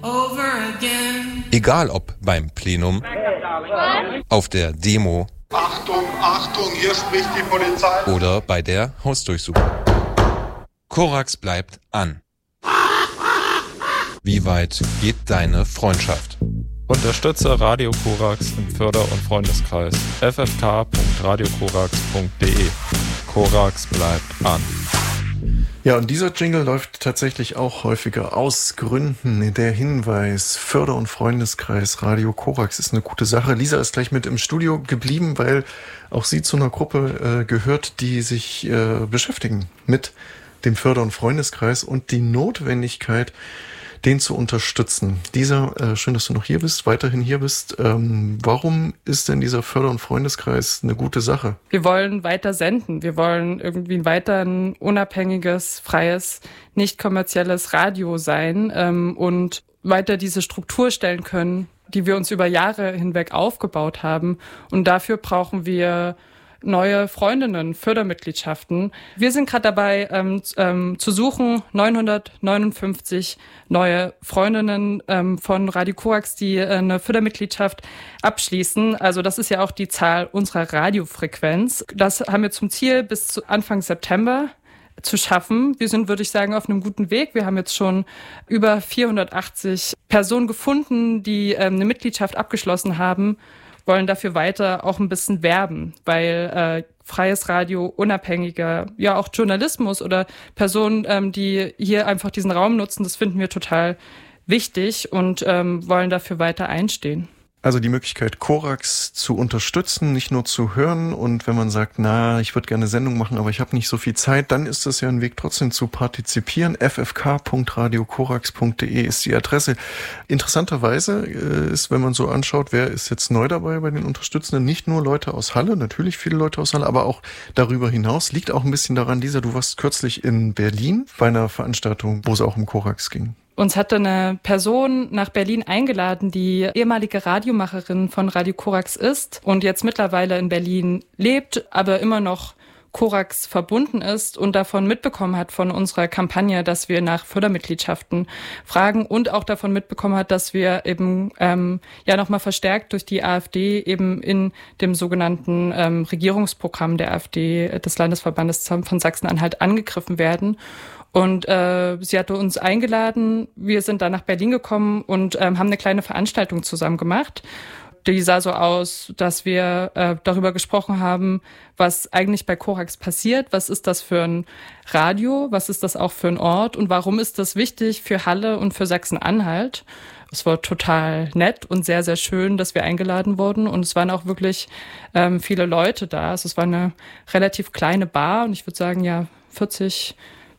Egal ob beim Plenum, auf der Demo, Achtung, Achtung, hier spricht die Polizei. Oder bei der Hausdurchsuchung. Korax bleibt an. Wie weit geht deine Freundschaft? Unterstütze Radio Korax im Förder- und Freundeskreis. ffk.radiokorax.de. Korax bleibt an. Ja, und dieser Jingle läuft tatsächlich auch häufiger aus Gründen. Der Hinweis, Förder- und Freundeskreis Radio Korax ist eine gute Sache. Lisa ist gleich mit im Studio geblieben, weil auch sie zu einer Gruppe gehört, die sich beschäftigen mit dem Förder- und Freundeskreis und die Notwendigkeit, den zu unterstützen. Lisa, schön, dass du noch hier bist, weiterhin hier bist. Warum ist denn dieser Förder- und Freundeskreis eine gute Sache? Wir wollen weiter senden. Wir wollen irgendwie weiter ein unabhängiges, freies, nicht kommerzielles Radio sein und weiter diese Struktur stellen können, die wir uns über Jahre hinweg aufgebaut haben. Und dafür brauchen wir neue Freundinnen, Fördermitgliedschaften. Wir sind gerade dabei zu suchen, 959 neue Freundinnen von Radio Korax, die eine Fördermitgliedschaft abschließen. Also das ist ja auch die Zahl unserer Radiofrequenz. Das haben wir zum Ziel, bis zu Anfang September zu schaffen. Wir sind, würde ich sagen, auf einem guten Weg. Wir haben jetzt schon über 480 Personen gefunden, die eine Mitgliedschaft abgeschlossen haben, wollen dafür weiter auch ein bisschen werben, weil freies Radio, unabhängiger, ja auch Journalismus oder Personen, die hier einfach diesen Raum nutzen, das finden wir total wichtig und wollen dafür weiter einstehen. Also die Möglichkeit, Korax zu unterstützen, nicht nur zu hören. Und wenn man sagt, ich würde gerne Sendung machen, aber ich habe nicht so viel Zeit, dann ist das ja ein Weg, trotzdem zu partizipieren. ffk.radiokorax.de ist die Adresse. Interessanterweise ist, wenn man so anschaut, wer ist jetzt neu dabei bei den Unterstützenden, nicht nur Leute aus Halle, natürlich viele Leute aus Halle, aber auch darüber hinaus. Liegt auch ein bisschen daran, Lisa, du warst kürzlich in Berlin bei einer Veranstaltung, wo es auch um Korax ging. Uns hatte eine Person nach Berlin eingeladen, die ehemalige Radiomacherin von Radio Korax ist und jetzt mittlerweile in Berlin lebt, aber immer noch Korax verbunden ist und davon mitbekommen hat von unserer Kampagne, dass wir nach Fördermitgliedschaften fragen und auch davon mitbekommen hat, dass wir eben nochmal verstärkt durch die AfD eben in dem sogenannten Regierungsprogramm der AfD des Landesverbandes von Sachsen-Anhalt angegriffen werden. Und sie hatte uns eingeladen, wir sind dann nach Berlin gekommen und haben eine kleine Veranstaltung zusammen gemacht. Die sah so aus, dass wir darüber gesprochen haben, was eigentlich bei Korax passiert, was ist das für ein Radio, was ist das auch für ein Ort und warum ist das wichtig für Halle und für Sachsen-Anhalt. Es war total nett und sehr, sehr schön, dass wir eingeladen wurden und es waren auch wirklich viele Leute da. Also es war eine relativ kleine Bar und ich würde sagen, 40,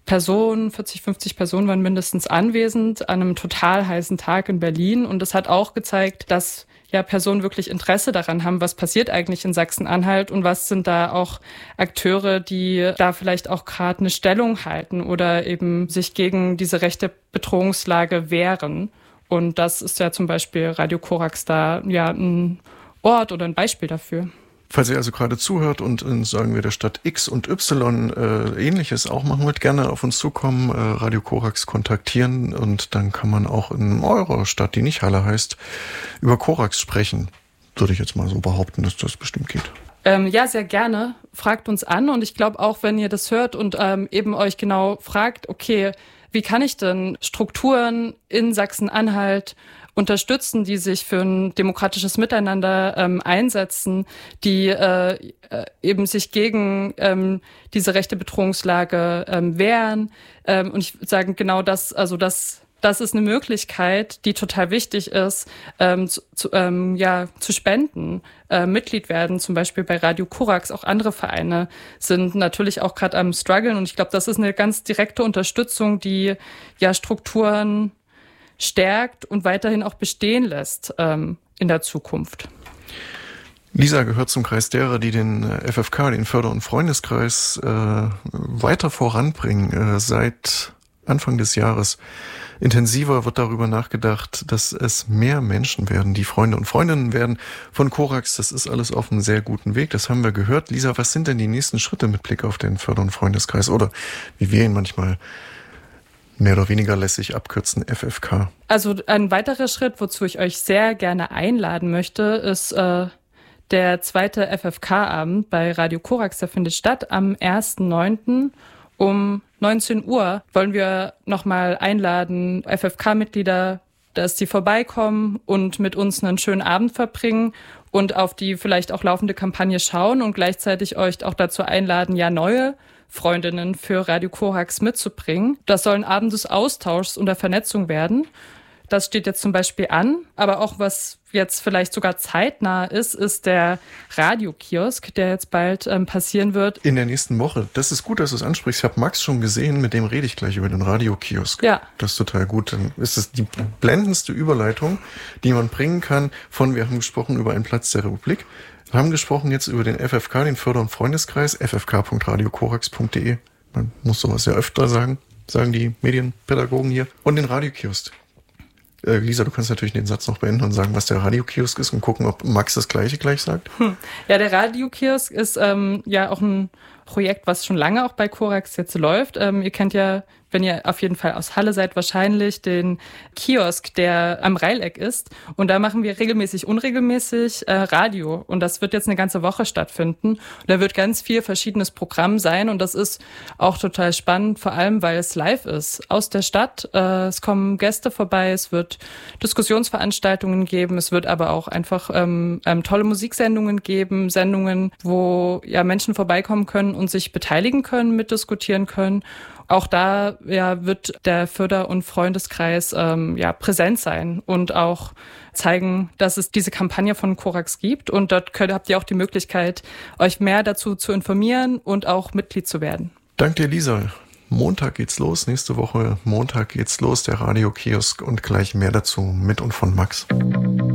50 Personen waren mindestens anwesend an einem total heißen Tag in Berlin. Und das hat auch gezeigt, dass Personen wirklich Interesse daran haben, was passiert eigentlich in Sachsen-Anhalt und was sind da auch Akteure, die da vielleicht auch gerade eine Stellung halten oder eben sich gegen diese rechte Bedrohungslage wehren. Und das ist ja zum Beispiel Radio Korax da ein Ort oder ein Beispiel dafür. Falls ihr also gerade zuhört und sagen wir der Stadt X und Y Ähnliches auch machen wollt, gerne auf uns zukommen, Radio Korax kontaktieren und dann kann man auch in eurer Stadt, die nicht Halle heißt, über Korax sprechen. Würde ich jetzt mal so behaupten, dass das bestimmt geht. Sehr gerne. Fragt uns an und ich glaube auch, wenn ihr das hört und eben euch genau fragt, okay, wie kann ich denn Strukturen in Sachsen-Anhalt unterstützen, die sich für ein demokratisches Miteinander einsetzen, die eben sich gegen diese rechte Bedrohungslage wehren. Und ich würde sagen, genau das, also das ist eine Möglichkeit, die total wichtig ist, zu spenden, Mitglied werden, zum Beispiel bei Radio Korax. Auch andere Vereine sind natürlich auch gerade am struggeln. Und ich glaube, das ist eine ganz direkte Unterstützung, die Strukturen stärkt und weiterhin auch bestehen lässt in der Zukunft. Lisa gehört zum Kreis derer, die den FFK, den Förder- und Freundeskreis, weiter voranbringen. Seit Anfang des Jahres intensiver wird darüber nachgedacht, dass es mehr Menschen werden, die Freunde und Freundinnen werden von Korax. Das ist alles auf einem sehr guten Weg. Das haben wir gehört. Lisa, was sind denn die nächsten Schritte mit Blick auf den Förder- und Freundeskreis? Oder wie wir ihn manchmal mehr oder weniger lässig abkürzen, FFK. Also ein weiterer Schritt, wozu ich euch sehr gerne einladen möchte, ist der zweite FFK-Abend bei Radio Korax. Der findet statt am 1.9. um 19 Uhr. Wollen wir nochmal einladen, FFK-Mitglieder, dass die vorbeikommen und mit uns einen schönen Abend verbringen und auf die vielleicht auch laufende Kampagne schauen und gleichzeitig euch auch dazu einladen, ja neue Freundinnen für Radio Korax mitzubringen. Das soll ein Abend des Austauschs und der Vernetzung werden. Das steht jetzt zum Beispiel an. Aber auch was jetzt vielleicht sogar zeitnah ist der Radiokiosk, der jetzt bald passieren wird. In der nächsten Woche. Das ist gut, dass du es ansprichst. Ich habe Max schon gesehen, mit dem rede ich gleich über den Radiokiosk. Ja. Das ist total gut. Dann ist es die blendendste Überleitung, die man bringen kann wir haben gesprochen über einen Platz der Republik. Wir haben gesprochen jetzt über den FFK, den Förder- und Freundeskreis, ffk.radiokorax.de. Man muss sowas ja öfter sagen die Medienpädagogen hier. Und den Radiokiosk. Lisa, du kannst natürlich den Satz noch beenden und sagen, was der Radiokiosk ist und gucken, ob Max das Gleiche gleich sagt. Ja, der Radiokiosk ist ja auch ein Projekt, was schon lange auch bei Korax jetzt läuft. Ihr kennt ja, wenn ihr auf jeden Fall aus Halle seid, wahrscheinlich den Kiosk, der am Reileck ist. Und da machen wir regelmäßig, unregelmäßig Radio. Und das wird jetzt eine ganze Woche stattfinden. Und da wird ganz viel verschiedenes Programm sein. Und das ist auch total spannend, vor allem, weil es live ist. Aus der Stadt. Es kommen Gäste vorbei. Es wird Diskussionsveranstaltungen geben. Es wird aber auch einfach tolle Musiksendungen geben. Sendungen, wo ja Menschen vorbeikommen können und sich beteiligen können, mitdiskutieren können. Auch da wird der Förder- und Freundeskreis präsent sein und auch zeigen, dass es diese Kampagne von Korax gibt. Und dort habt ihr auch die Möglichkeit, euch mehr dazu zu informieren und auch Mitglied zu werden. Danke dir, Lisa. Montag geht's los, nächste Woche Montag geht's los, der Radiokiosk und gleich mehr dazu mit und von Max.